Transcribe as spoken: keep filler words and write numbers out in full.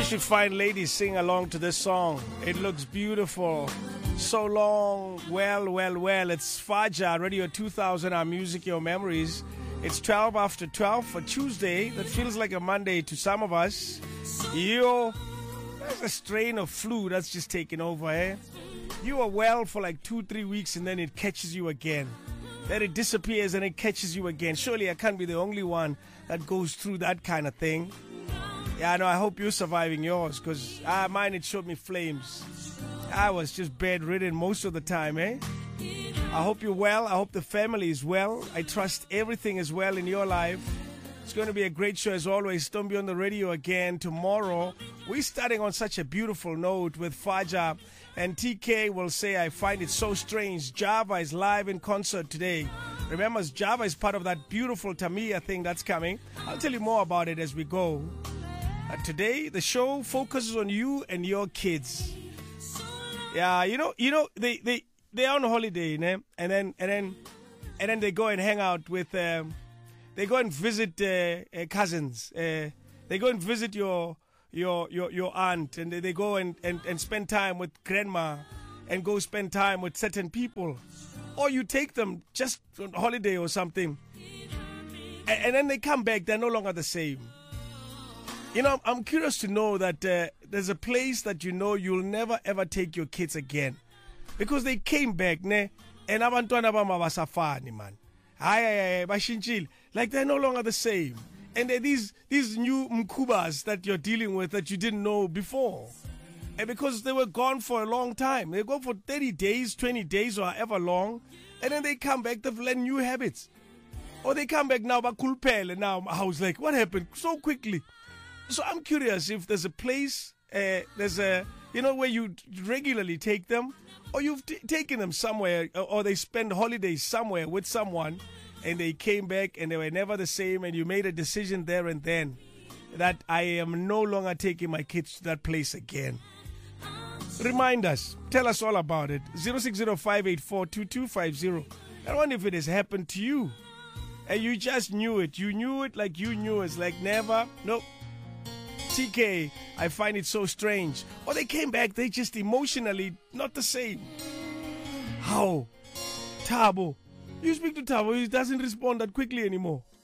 should find ladies sing along to this song. It looks beautiful. So long. Well, well, well. It's Faja, Radio two thousand, our music, your memories. It's twelve after twelve for Tuesday. That feels like a Monday to some of us. Yo, there's a strain of flu that's just taken over, eh? You are well for like two, three weeks and then it catches you again. Then it disappears and it catches you again. Surely I can't be the only one that goes through that kind of thing. Yeah, I know. I hope you're surviving yours, because ah, mine, it showed me flames. I was just bedridden most of the time, eh? I hope you're well. I hope the family is well. I trust everything is well in your life. It's going to be a great show as always. Don't be on the radio again tomorrow. We're starting on such a beautiful note with Faja. And T K will say, I find it so strange. Java is live in concert today. Remember, Java is part of that beautiful Tamiya thing that's coming. I'll tell you more about it as we go. Uh, today, the show focuses on you and your kids. Yeah, you know, you know, they they they're on holiday, you know, and then and then and then they go and hang out with. Um, they go and visit uh, uh, cousins. Uh, they go and visit your your your your aunt, and they, they go and, and and spend time with grandma, and go spend time with certain people, or you take them just on holiday or something, and, and then they come back. They're no longer the same. You know, I'm curious to know that uh, there's a place that you know you'll never ever take your kids again, because they came back, ne? And abantwana bama basafani, man. Ay, ay, ay, like they're no longer the same. And they're these these new mkubas that you're dealing with that you didn't know before, and because they were gone for a long time, they go for thirty days, twenty days, or however long, and then they come back. They've learned new habits, or they come back now. Bakulpele now. I was like, what happened so quickly? So I'm curious if there's a place, uh, there's a, you know, where you regularly take them, or you've t- taken them somewhere, or, or they spend holidays somewhere with someone, and they came back and they were never the same, and you made a decision there and then that I am no longer taking my kids to that place again. Remind us. Tell us all about it. zero six zero five eight four two two five zero. I wonder if it has happened to you, and you just knew it. You knew it like you knew it. It's like never. Nope. T K, I find it so strange. Or they came back, they just emotionally not the same. How? Tabo. You speak to Tabo, he doesn't respond that quickly anymore.